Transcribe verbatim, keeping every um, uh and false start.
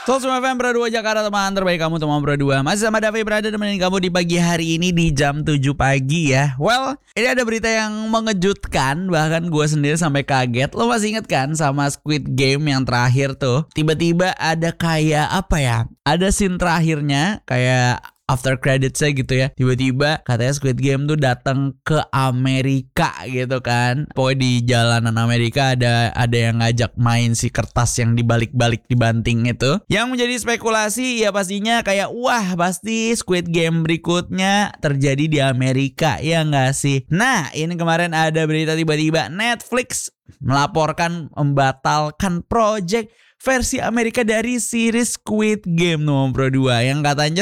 Soalnya F M Pro dua Jakarta, teman terbaik kamu, teman Pro dua. Masih sama Davi berada nemenin kamu di pagi hari ini di jam tujuh pagi ya. Well, ini ada berita yang mengejutkan, bahkan gue sendiri sampai kaget. Lo masih inget kan sama Squid Game yang terakhir tuh? Tiba-tiba ada kayak apa ya? Ada scene terakhirnya kayak after creditsnya gitu ya. Tiba-tiba katanya Squid Game tuh datang ke Amerika gitu kan. Pokoknya di jalanan Amerika ada ada yang ngajak main si kertas yang dibalik-balik dibanting itu. Yang menjadi spekulasi ya pastinya kayak wah pasti Squid Game berikutnya terjadi di Amerika, ya nggak sih? Nah ini kemarin ada berita tiba-tiba Netflix melaporkan membatalkan project versi Amerika dari series Squid Game nomor dua yang katanya